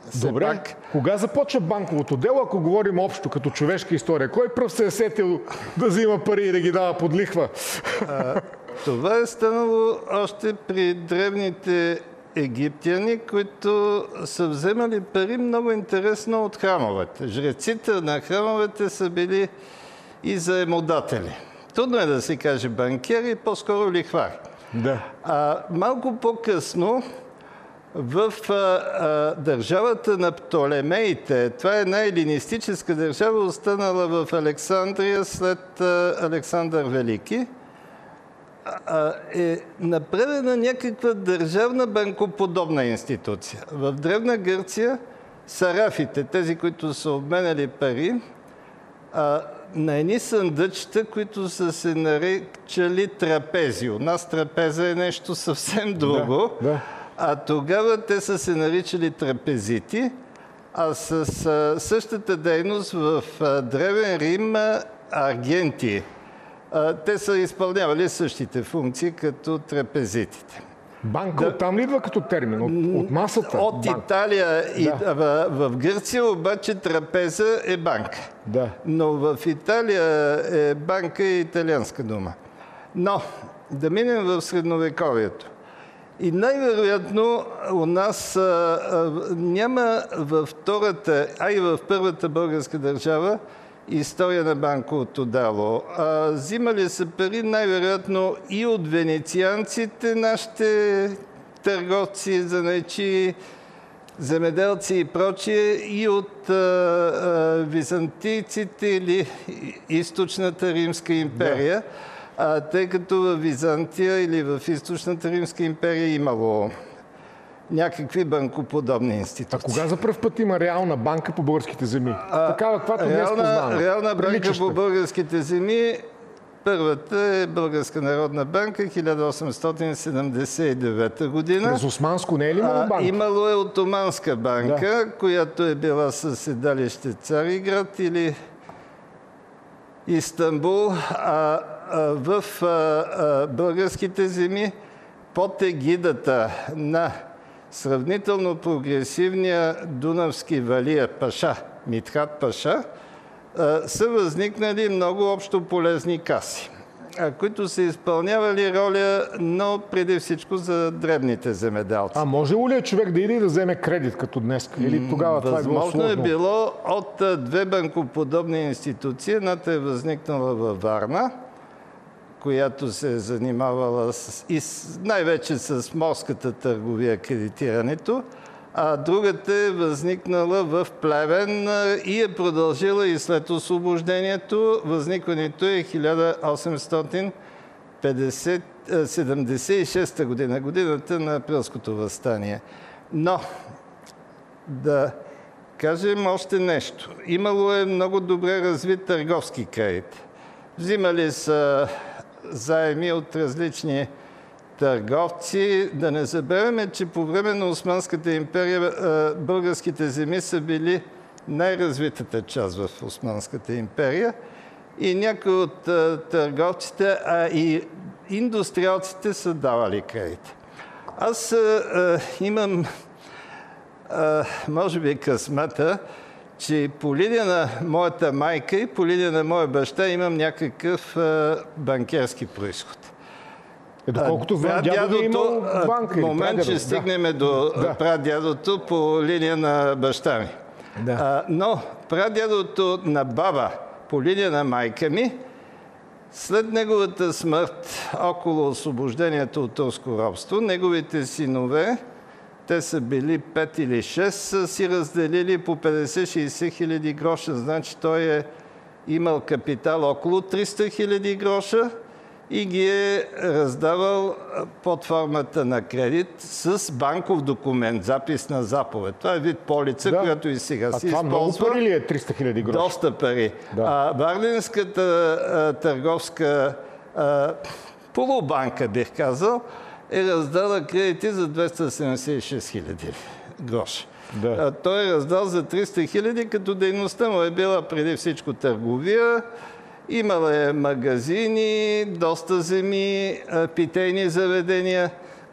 Добре, пак... кога започва банковото дело, ако говорим общо, като човешка история? Кой пръв се е сетил да взима пари и да ги дава под лихва? А, това е станало още при древните египтяни, които са вземали пари много интересно от храмовете. Жреците на храмовете са били и заемодатели. Трудно е да се каже банкери, по-скоро лихвари. Да. А, малко по-късно в а, а, държавата на Птолемеите, това е една елинистическа държава, останала в Александрия след а, Александър Велики, а, е направена някаква държавна банкоподобна институция. В Древна Гърция сарафите, тези, които са обменяли пари, а, на едни съндъчета, които са се наричали трапези. У нас трапеза е нещо съвсем друго. Да, да. А тогава те са се наричали трапезити, а с а, същата дейност в а, Древен Рим а, аргенти. А, те са изпълнявали същите функции като трапезитите. Банка Да. оттам ли идва като термин? От, от масата? От банка. Италия и Да. в, в Гърция обаче трапеза е банка. Да. Но в Италия е банка и италианска дума. Но да минем в средновековието. И най-вероятно у нас а, а, няма във втората, а и в първата българска държава история на банковото дело. А, взимали са пари най-вероятно и от венецианците, нашите търговци, занаятчии, земеделци и прочие, и от а, а, византийците или източната Римска империя. Да. А, тъй като в Византия или в източната Римска империя имало някакви банкоподобни институции. А кога за пръв път има реална банка по българските земи? А, Такава, каквато днес реална, познаваме. реална банка Приличаща. по българските земи, първата е Българска народна банка, хиляда осемстотин седемдесет и девета година. През Османско не е ли имало банка? А, имало е Отоманска банка, да. която е била със седалище Цариград или Истанбул. А, а, в а, а, българските земи под егидата на сравнително прогресивния дунавски валия Паша, Митхат Паша, са възникнали много общо полезни каси, които са изпълнявали роля, но преди всичко за дребните земеделци. А може ли човек да иде и да вземе кредит като днес? Или тогава това е било Възможно сложно? е било от две банкоподобни институции. Едната е възникнала във Варна, която се е занимавала с, и с, най-вече с морската търговия, кредитирането, а другата е възникнала в Плевен и е продължила и след освобождението. Възникването е хиляда осемстотин седемдесет и шеста година, годината на Априлското въстание. Но да кажем още нещо. Имало е много добре развит търговски кредит. Взимали са заеми от различни търговци. Да не забравяме, че по време на Османската империя българските земи са били най-развитата част в Османската империя и някои от търговците, а и индустриалците са давали кредит. Аз а, имам, а, може би, късмета, че по линия на моята майка и по линия на моя баща имам някакъв а, банкерски произход. Е, доколкото знам, дядо ви е имал банка. В момент ще стигнем да. до да. прадядото по линия на баща ми. Да. А, но прадядото на баба по линия на майка ми, след неговата смърт, около освобождението от турско робство, неговите синове, те са били пет или шест, са си разделили по петдесет-шейсет хиляди гроша. Значи той е имал капитал около триста хиляди гроша и ги е раздавал под формата на кредит с банков документ, запис на заповед. Това е вид полица, да. която и сега а се това използва. много пари ли е триста хиляди гроша? Доста пари. Да. А, Варненската а, търговска а, полубанка, бих казал, е раздала кредити за двеста седемдесет и шест хиляди гроша. Да. А, той е раздал за триста хиляди, като дейността му е била преди всичко търговия. Имала е магазини, доста земи, питейни заведения.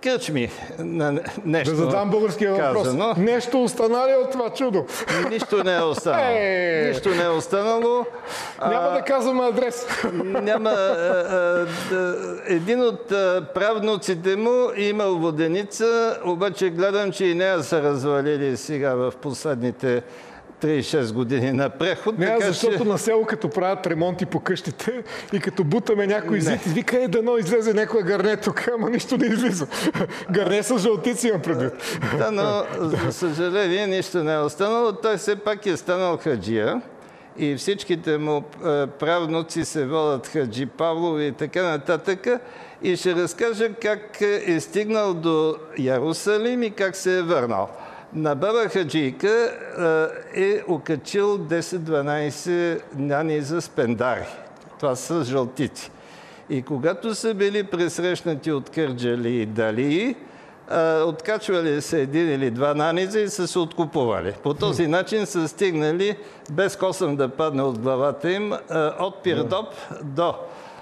кръчми на нещо. Да задам българския въпрос. Казано. Нещо остана ли от това чудо? Нищо не е останало. Е! Нищо не е останало. Няма А, да казваме адрес. Няма. А, а, да, един от а, правнуците му имал воденица, обаче гледам, че и нея са развалили сега в последните три шест години на преход. Не, така, защото че... на село, като правят ремонти по къщите и като бутаме някой зид, вика е дано излезе някоя гарне тук, ама нищо не излиза. Гарне с жълтици имам предвид. Да, но за съжаление нищо не е останало. Той все пак е станал хаджия и всичките му правнуци се водят Хаджи Павлови и така нататък. И ще разкажа как е стигнал до Ярусалим и как се е върнал. На баба Хаджийка е окачил десет-дванайсет няни за спендари. Това са жълтици. И когато са били пресрещнати от кърджали и далии, откачвали се един или два наниза и са се откупували. По този начин са стигнали, без косъм да падне от главата им, от Пирдоп до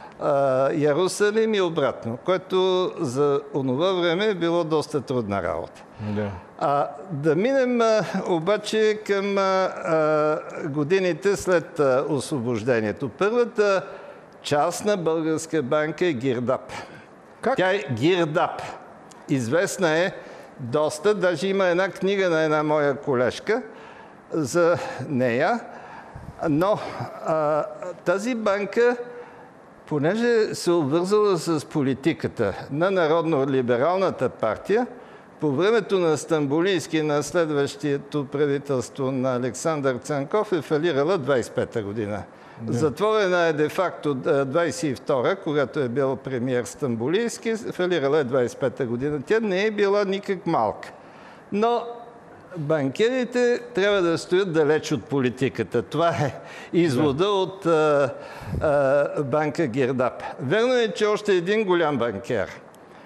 Ярусалим и обратно, което за онова време е било доста трудна работа. Да. А, да минем а, обаче към а, а, годините след а, освобождението. Първата частна българска банка е Гирдап. Как? Тя е Гирдап. Известна е доста. Даже има една книга на една моя колежка за нея. Но а, тази банка, понеже се обвързала с политиката на Народно-либералната партия, по времето на Стамболийски, на следващото правителство на Александър Цанков, е фалирала двайсет и пета година. Да. Затворена е де-факто двайсет и втора, когато е бил премиер Стамболийски, фалирала е двайсет и пета година. Тя не е била никак малка. Но банкерите трябва да стоят далеч от политиката. Това е извода да. от а, а, банка Гирдап. Верно е, че още един голям банкер,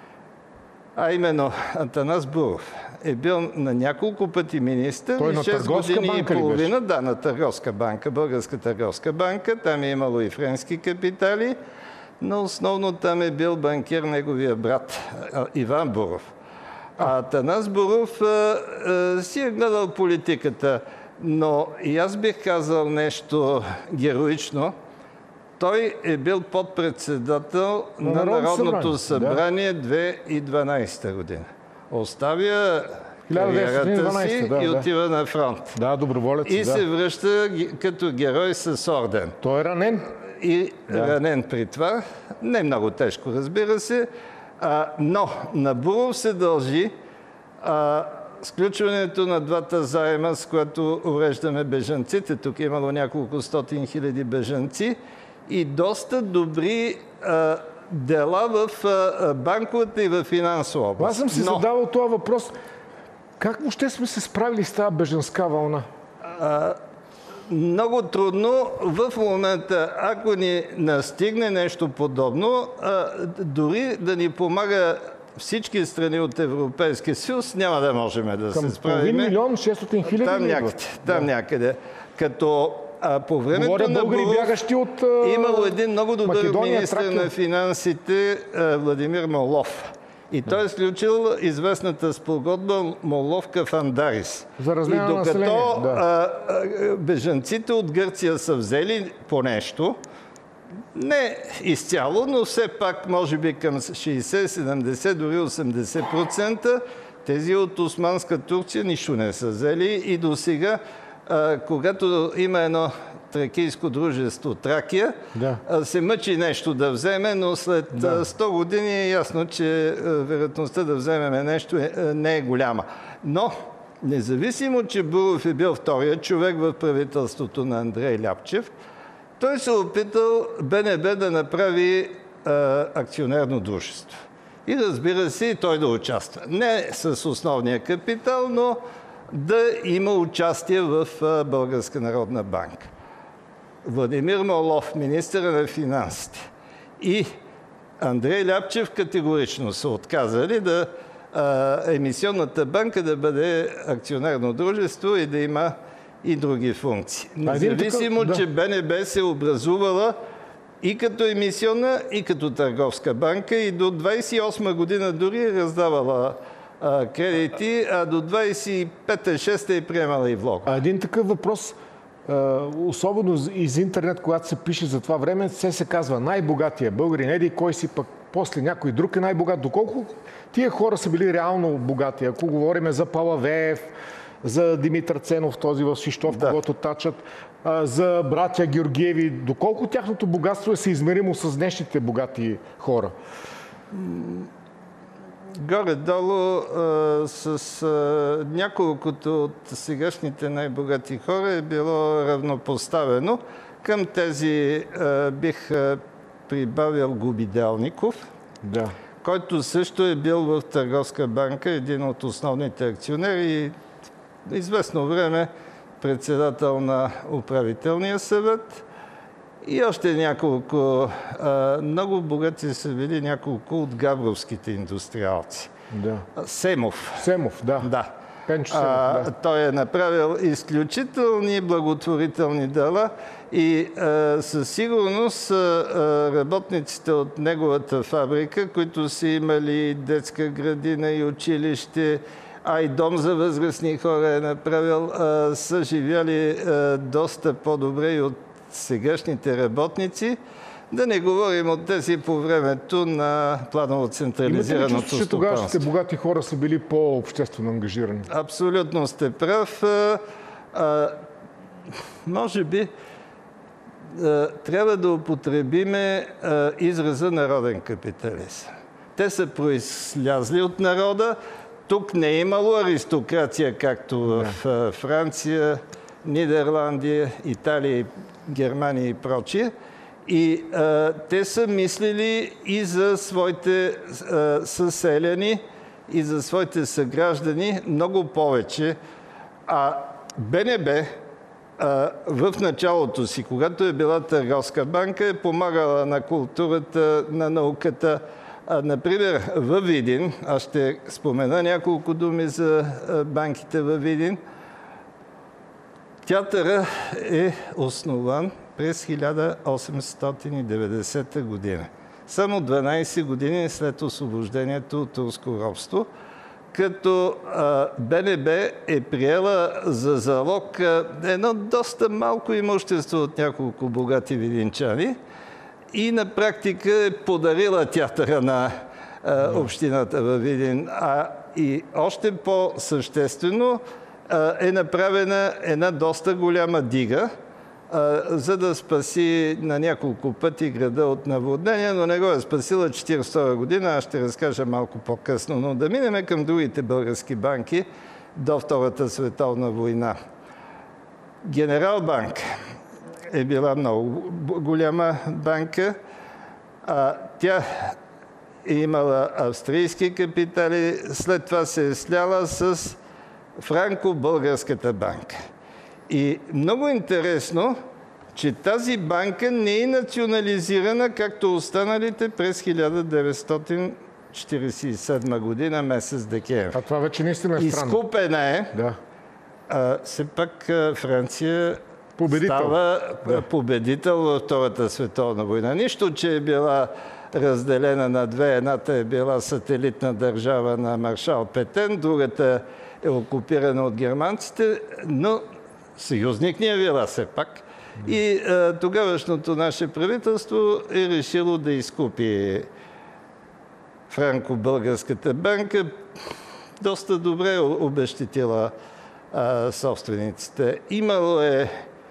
а именно Атанас Буров, е бил на няколко пъти министър. Той и на шест търговска години банка и ли половина, да, на търговска банка, Българска търговска банка. Там е имало и френски капитали, но основно там е бил банкер неговия брат Иван Буров. А Атанас Буров а, а, си е гледал политиката, но и аз бих казал нещо героично. Той е бил подпредседател на, на Народното събрание да. две хиляди и дванайсета година. Оставя кариерата си да, и отива да. на фронт. Да, доброволец. И да. се връща като герой с орден. Той е ранен. И да. ранен при това. Не много тежко, разбира се. А, но на Буров се дължи а, сключването на двата заема, с което уреждаме бежанците. Тук е имало няколко стотин хиляди бежанци. И доста добри а, дела в а, банковата и в финансова област. Аз съм си Но... задавал това въпрос. Как въобще сме се справили с тази бежанска вълна? А, много трудно. В момента, ако ни настигне нещо подобно, а, дори да ни помага всички страни от Европейския съюз, няма да можем да Към се справим. половин милион шестстотин хиляди? Там някъде. Там да. някъде. Като А по времето Говоря на българи, Буров бягащи от имало един много добър Македония, министър Тракия. на финансите Владимир Молов. И той е сключил известната спогодба Молов-Кафандарис. За размяна на население. И докато да. а, а, бежанците от Гърция са взели по нещо, не изцяло, но все пак може би към шейсет, седемдесет, дори осемдесет процента, тези от Османска Турция нищо не са взели и до сега, когато има едно тракийско дружество Тракия, да. се мъчи нещо да вземе, но след да. сто години е ясно, че вероятността да вземем нещо не е голяма. Но, независимо, че Буров е бил втория човек в правителството на Андрей Ляпчев, той се опитал БНБ да направи а, акционерно дружество. И разбира се, и той да участва. Не с основния капитал, но да има участие в а, Българска народна банка. Владимир Молов, министър на финансите, и Андрей Ляпчев категорично са отказали да а, емисионната банка да бъде акционерно дружество и да има и други функции. Независимо, да. че БНБ се образувала и като емисионна, и като търговска банка. И до двадесет и осма година дори е раздавала а, кредити, а до двадесет и пета шеста е приемала и влог. А един такъв въпрос, особено из интернет, когато се пише за това време, се се казва най-богатия българин, еди кой си, пък после някой друг е най-богат. Доколко тия хора са били реално богати? Ако говорим за Палавеев, за Димитър Ценов, този в Свищов, да. Когото тачат, за братя Георгиеви, доколко тяхното богатство е съизмеримо с днешните богати хора? Горе-долу а, с а, няколкото от сегашните най-богати хора е било равнопоставено. Към тези а, бих а, прибавил Губиделников, да. който също е бил в Търговска банка, един от основните акционери и известно време председател на управителния съвет. И още няколко, а, много богати са били няколко от габровските индустриалци. Да. Семов. Семов, да. Да. Пенчо Семов, а, да. Той е направил изключителни благотворителни дела и а, със сигурност а, работниците от неговата фабрика, които са имали детска градина и училище, а и дом за възрастни хора е направил, а, са живяли а, доста по-добре и от сегашните работници. Да не говорим от тези по времето на планово централизираното стопанство. Имате ли чувство, че тогавашните богати хора са били по-обществено ангажирани? Абсолютно сте прав. А, а, може би а, трябва да употребиме а, израза народен капитализъм. Те са произлязли от народа. Тук не е имало аристокрация, както в а, Франция, Нидерландия, Италия, Германия и прочие. И а, те са мислили и за своите а, съселяни, и за своите съграждани много повече. А БНБ а, в началото си, когато е била търговска банка, е помагала на културата, на науката. А, например, във Видин, аз ще спомена няколко думи за а, банките във Видин, театъра е основан през хиляда осемстотин и деветдесета година. Само дванадесет години след освобождението от турско робство, като а, БНБ е приела за залог а, едно доста малко имущество от няколко богати видинчани и на практика е подарила театъра на а, общината във Видин. А и още по-съществено е направена една доста голяма дига, за да спаси на няколко пъти града от наводнение, но не го е спасила четиридесет и втора година. Аз ще разкажа малко по-късно. Но да минем към другите български банки до Втората световна война. Генерал банк е била много голяма банка. Тя е имала австрийски капитали, след това се е сляла с Франко-Българската банка. И много интересно, че тази банка не е национализирана, както останалите през хиляда деветстотин четиридесет и седма година, месец декември. А това вече наистина е странно. Изкупена е. Да. А, все пак Франция победител. става да. победител във Втората световна война. Нищо, че е била разделена на две. Едната е била сателитна държава на маршал Петен, другата е окупирана от германците, но съюзник ни е била все пак. И а, тогавашното наше правителство е решило да изкупи Франко-Българската банка. Доста добре обезщетила а, собствениците. Имало е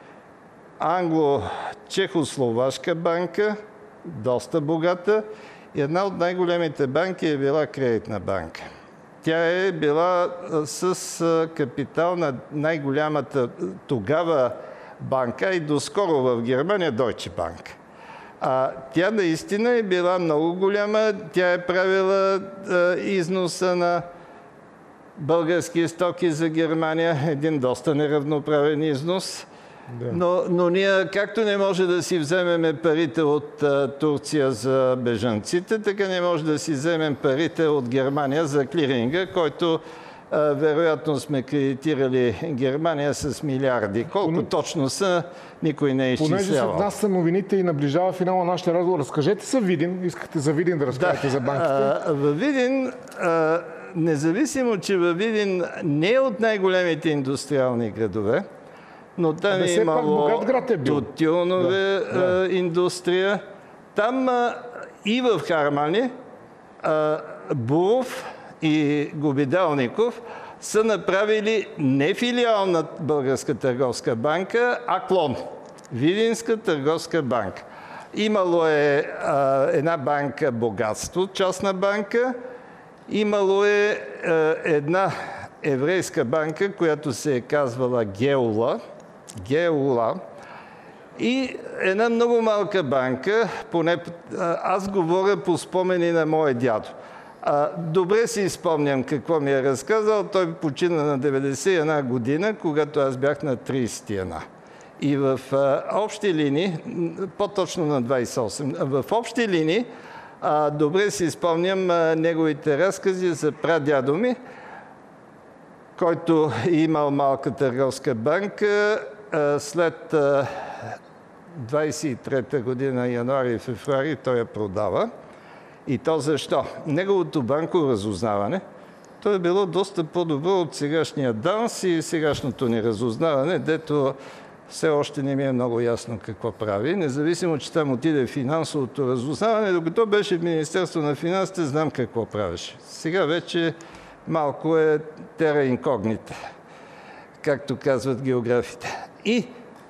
Англо-Чехословашка банка, доста богата. И една от най-големите банки е била Кредитна банка. Тя е била с капитал на най-голямата тогава банка и доскоро в Германия Deutsche Bank. А, тя наистина е била много голяма. Тя е правила а, износа на български стоки за Германия. Един доста неравноправен износ. Да. Но, но ние както не може да си вземем парите от а, Турция за бежанците, така не може да си вземем парите от Германия за клиринга, който вероятно сме кредитирали Германия с милиарди. Колко Поне... точно са, никой не е изчислявал. Понеже след нас са новините и наближава финала на нашия разговор, разкажете за Видин. Искате за Видин да разкажете да. за банките? А, във Видин, а, независимо, че във Видин не е от най-големите индустриални градове, но там е имало е тютюнове да, да. индустрия. Там а, и в Хармани а, Буров и Губидалников са направили не филиал на Българска търговска банка, а клон. Видинска търговска банка. Имало е а, една банка Богатство, частна банка. Имало е а, една еврейска банка, която се е казвала Геула. Геула. И една много малка банка, поне аз говоря по спомени на моя дядо. А, добре си спомням какво ми е разказал. Той почина на деветдесет и една година, когато аз бях на тридесет и една. И в а, общи линии, по-точно на двадесет и осем, в общи линии, а, добре си спомням а, неговите разкази за прадядо ми, който е имал малка търговска банка. А, след а, двадесет и трета година, януари и февруари, той я продава. И то защо? Неговото банково разузнаване, то е било доста по-добро от сегашния ДАНС и сегашното ни разузнаване, дето все още не ми е много ясно какво прави. Независимо, че там отиде финансовото разузнаване, докато беше в Министерство на финансите, знам какво правеше. Сега вече малко е тера инкогнита, както казват географите. И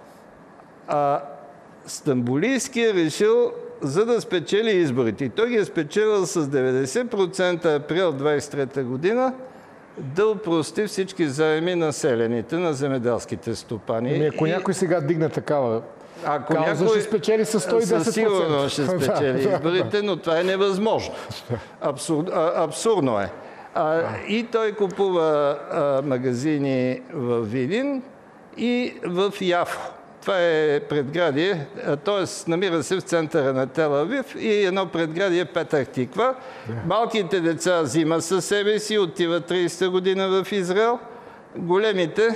а, Стамболийски е решил, за да спечели изборите. И той ги е спечелил с деветдесет процента април двадесет и трета година, да опрости всички заеми на селените, на земеделските стопани. Ами, ако и... някой сега дигна такава ако кауза, някой... ще спечели с сто и десет процента. Със сигурно ще спечели изборите, но това е невъзможно. Абсур... А, абсурдно е. А, и той купува а, магазини в Видин и в Яфо. Това е предградие, т.е. намира се в центъра на Тел Авив и едно предградие Петър Тиква. Малките деца взима със себе си, отиват тридесета година в Израел. Големите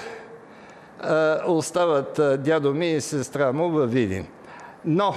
а, остават а, дядо ми и сестра му във Видин. Но,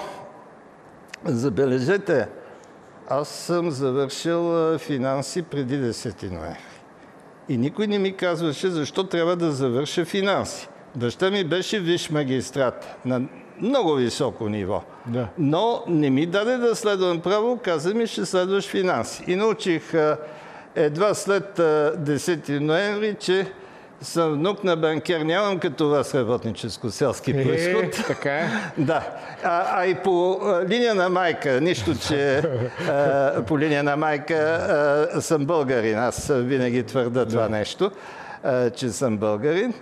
забележете, аз съм завършил а, финанси преди десети ноември. И никой не ми казваше защо трябва да завърша финанси. Баща ми беше висш магистрат на много високо ниво. Да. Но не ми даде да следвам право, каза ми, ще следваш финанси. И научих а, едва след а, десети ноември, че съм внук на банкер. Нямам като вас работническо-селски е, произход. Така е. Да. А, а и по а, линия на майка, нищо, че а, по линия на майка а, съм българин. Аз винаги твърда това нещо, а, че съм българин.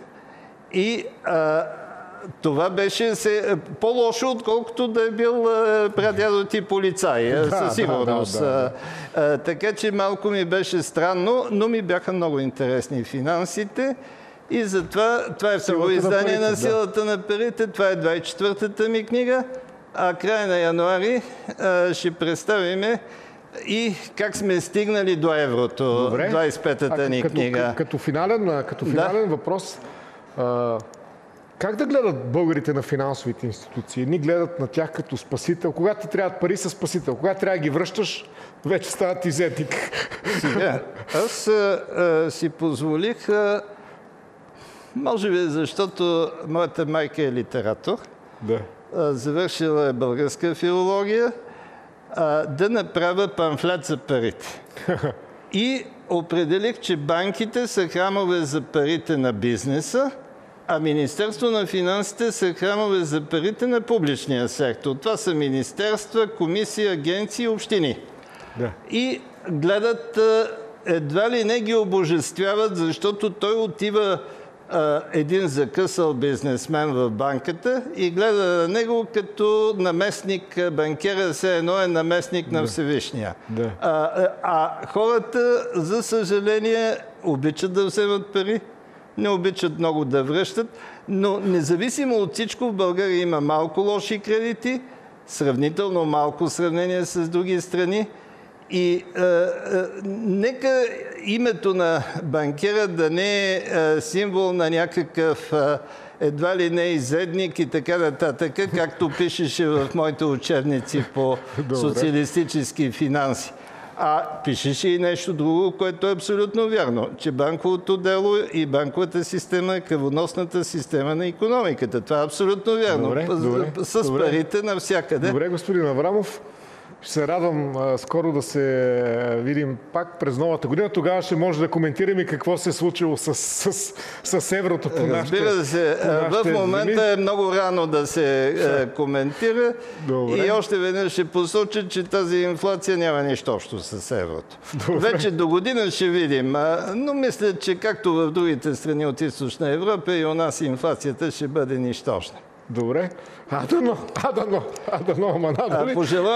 И а, това беше се, по-лошо, отколкото да е бил а, прадядо ти полицай, да, със сигурност. Да, да, да. А, а, така че малко ми беше странно, но ми бяха много интересни финансите. И затова това е второ издание на, на Силата да. на парите. Това е двадесет и четвъртата ми книга. А края на януари а, ще представиме и как сме стигнали до еврото. Добре. двадесет и петата ни като, книга. Като, като финален, като финален да. въпрос... Uh, как да гледат българите на финансовите институции? Едни гледат на тях като спасител. Когато ти трябват пари, са спасител. Когато трябва да ги връщаш, вече стават изетник. Сега, аз а, а, си позволих, а, може би защото моята майка е литератор, да. а, завършила е българска филология, а, да направя памфлет за парите. И определих, че банките са храмове за парите на бизнеса, а Министерство на финансите са храмове за парите на публичния сектор. Това са министерства, комисии, агенции, общини. Да. И гледат, едва ли не ги обожествяват, защото той отива а, един закъсал бизнесмен в банката и гледа на него като наместник банкера, все едно е наместник на Всевишния. Да. А, а хората, за съжаление, обичат да вземат пари, не обичат много да връщат, но независимо от всичко в България има малко лоши кредити, сравнително малко в сравнение с други страни. И е, е, нека името на банкера да не е символ на някакъв едва ли не изедник и така нататък, както пишеше в моите учебници по социалистически финанси. А пишеше и нещо друго, което е абсолютно вярно, че банковото дело и банковата система е кръвоносната система на икономиката. Това е абсолютно вярно. Добре, добре, с добре. парите навсякъде. Добре, господин Аврамов. Ще се радвам а, скоро да се видим пак през новата година. Тогава ще може да коментираме какво се е случило с, с, с еврото по нашите Разбира се, в момента е много рано да се е, коментира. Добре. И още веднъж ще посоча, че тази инфлация няма нищо общо с еврото. Добре. Вече до година ще видим. Но мисля, че както в другите страни от Източна Европа и у нас инфлацията ще бъде нищожна. Добре. А дано, а дано, а дано, ама надали.